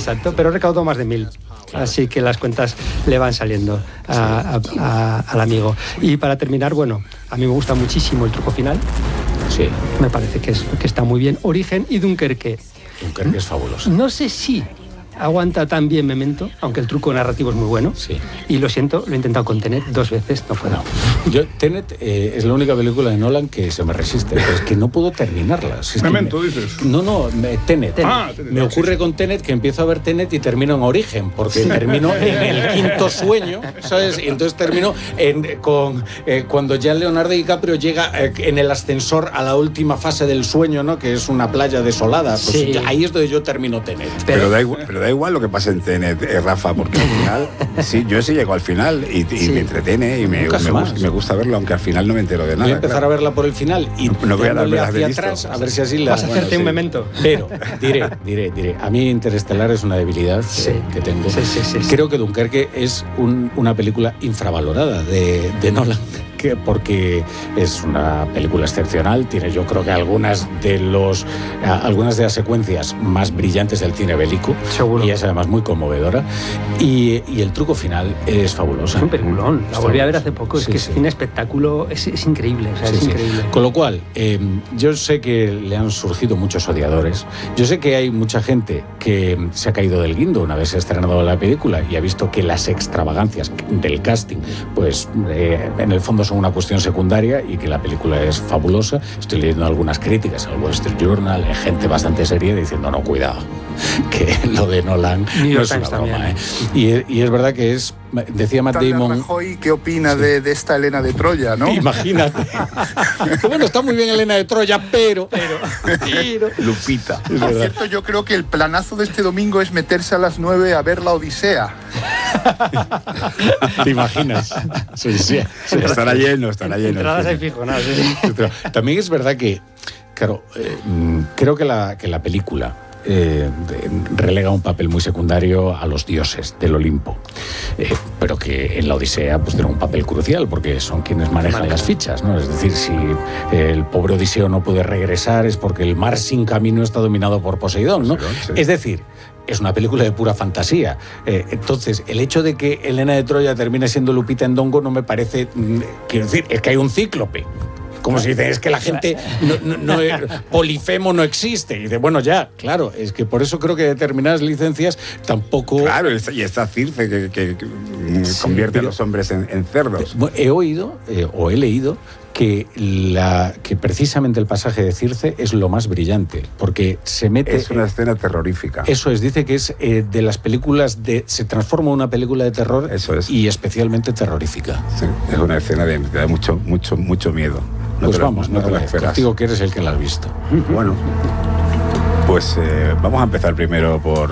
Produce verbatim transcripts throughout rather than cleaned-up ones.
exacto, pero recaudó más de mil. Así que las cuentas le van saliendo a, a, a, al amigo. Y para terminar, bueno, a mí me gusta muchísimo el truco final. Sí. Me parece que, es, que está muy bien. Origen y Dunkerque. Dunkerque es fabuloso. No sé si aguanta tan bien Memento, aunque el truco narrativo es muy bueno. Sí. Y lo siento, lo he intentado con Tenet dos veces, no puedo. No. Yo, Tenet eh, es la única película de Nolan que se me resiste, pero es que no puedo terminarla. Si es Memento, me, dices. No, no, me, Tenet. Tenet. Ah, Tenet. Me ocurre con Tenet que empiezo a ver Tenet y termino en Origen, porque termino en el quinto sueño, ¿sabes? Y entonces termino en, con eh, cuando ya Leonardo DiCaprio llega eh, en el ascensor a la última fase del sueño, ¿no? Que es una playa desolada. Pues Sí. ya, ahí es donde yo termino Tenet. Pero, pero, da igual, pero da igual lo que pase en Tenet, eh, Rafa, porque al final, sí, yo sí llego al final y, y Sí. me entretiene y me, me, Nunca gusta, más. me gusta verlo, aunque al final no me entero de nada. Voy a empezar claro. a verla por el final y No- no voy a dar dándole velas de hacia listo. atrás a ver si así la... Vas a hacerte sí. un Memento. Pero, diré, diré, diré, a mí Interestelar es una debilidad que, Sí. que tengo. Sí, sí, sí, sí. Creo que Dunkerque es un- una película infravalorada de, de Nolan, que porque es una película excepcional, tiene yo creo que algunas de los a- algunas de las secuencias más brillantes del cine bélico. Seguro. Y es además muy conmovedora. Y, y el truco final es fabuloso. Es un peliculón. La Es volví a ver fabuloso. hace poco. Es Sí, que sí. es un espectáculo. Es, es increíble. O sea, Sí, es sí. increíble. Con lo cual, eh, yo sé que le han surgido muchos odiadores. Yo sé que hay mucha gente que se ha caído del guindo una vez se ha estrenado la película y ha visto que las extravagancias del casting, pues eh, en el fondo son una cuestión secundaria y que la película es fabulosa. Estoy leyendo algunas críticas al Wall Street Journal, eh, gente bastante seria diciendo, no, cuidado, que lo de Nolan New no York es una Times broma. también. ¿eh? Y, y es verdad que es, decía Matt Stanley Damon... Rajoy, ¿qué opina Sí. de, de esta Helena de Troya, no? Imagínate. Bueno, está muy bien Helena de Troya, pero... Pero, Lupita. Es Por verdad. cierto, yo creo que el planazo de este domingo es meterse a las nueve a ver la Odisea. ¿Te imaginas? Sí, sí. sí. Estará lleno, estará lleno. entradas sí. hay fijo, nada. Sí, sí. Pero también es verdad que, claro, eh, mm, creo que la, que la película eh, de- relega un papel muy secundario a los dioses del Olimpo, eh, pero que en la Odisea pues tiene un papel crucial porque son quienes manejan Manejan. las fichas, ¿no? Es decir, si el pobre Odiseo no puede regresar es porque el mar sin camino está dominado por Poseidón, ¿no? Poseidón, sí. Es decir, es una película de pura fantasía. Eh, entonces, el hecho de que Helena de Troya termine siendo Lupita Ndongo no me parece... mm, Quiero decir, es que hay un cíclope. Como si dice, es que la gente, no, no, no, Polifemo no existe. Y dice, bueno, ya, claro, es que por eso creo que determinadas licencias tampoco... Claro, y está Circe que, que- que Sí, convierte pero- a los hombres en, en cerdos. He oído, eh, o he leído, que, la, que precisamente el pasaje de Circe es lo más brillante, porque se mete... Es una escena terrorífica. Eso es, dice que es eh, de las películas de... Se transforma en una película de terror Eso es. y especialmente terrorífica. Sí, es una escena de, de mucho, mucho, mucho miedo. No Pues te lo- vamos, no te lo no esperas. contigo que eres el que la has visto. Bueno, pues eh, vamos a empezar primero por...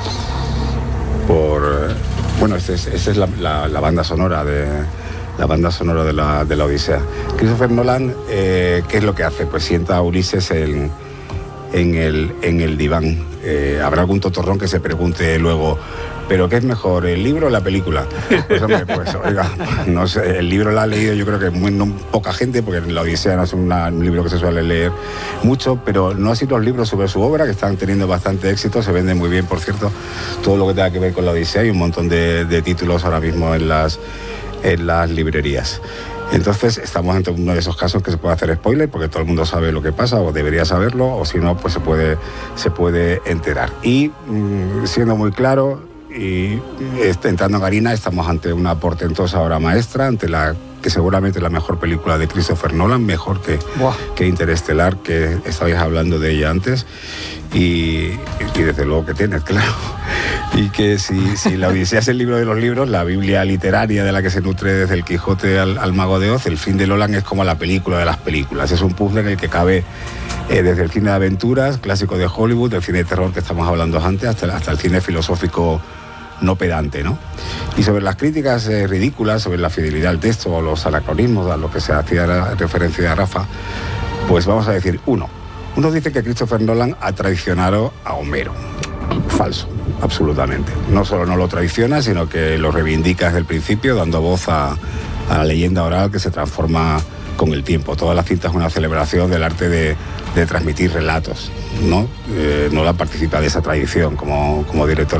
por eh, bueno, esta es, este es la, la- la banda sonora de... La banda sonora de la, de la Odisea. Christopher Nolan, eh, ¿qué es lo que hace? Pues sienta a Ulises en, en, el, en el diván. Eh, habrá algún totorrón que se pregunte luego, ¿pero qué es mejor, el libro o la película? Pues hombre, pues oiga, no sé, el libro lo ha leído yo creo que muy no, poca gente, porque la Odisea no es una- un libro que se suele leer mucho, pero no así los libros sobre su obra, que están teniendo bastante éxito, se venden muy bien, por cierto, todo lo que tenga que ver con la Odisea, hay un montón de, de títulos ahora mismo en las, en las librerías. Entonces estamos ante uno de esos casos que se puede hacer spoiler porque todo el mundo sabe lo que pasa o debería saberlo, o si no, pues se puede, se puede enterar. Y mm, siendo muy claro y este, entrando en harina, estamos ante una portentosa obra maestra, ante la que seguramente es la mejor película de Christopher Nolan, mejor que, Buah. que Interestelar, que estabais hablando de ella antes, y, y desde luego que tienes, claro. Y que si, si la Odisea es el libro de los libros, la Biblia literaria de la que se nutre desde el Quijote al, al Mago de Oz, el fin de Nolan es como la película de las películas. Es un puzzle en el que cabe eh, desde el cine de aventuras, clásico de Hollywood, el cine de terror que estamos hablando antes, hasta, hasta el cine filosófico no pedante, ¿no? Y sobre las críticas eh, ridículas, sobre la fidelidad al texto o los anacronismos, a lo que se hacía la referencia a Rafa, pues vamos a decir, uno, uno dice que Christopher Nolan ha traicionado a Homero. Falso, absolutamente. No solo no lo traiciona, sino que lo reivindica desde el principio, dando voz a, a la leyenda oral que se transforma con el tiempo. Toda la cinta es una celebración del arte de, de transmitir relatos, ¿no? Eh, Nolan participa de esa tradición como, como director